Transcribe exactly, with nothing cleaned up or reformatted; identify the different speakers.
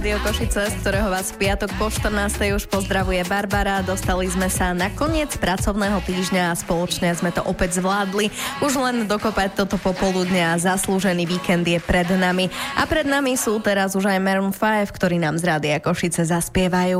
Speaker 1: Rádio Košice, z ktorého vás v piatok po štrnástej už pozdravuje Barbara. Dostali sme sa na koniec pracovného týždňa a spoločne sme to opäť zvládli. Už len dokopať toto popoludne a zaslúžený víkend je pred nami. A pred nami sú teraz už aj Maroon päť, ktorí nám z Rádia Košice zaspievajú.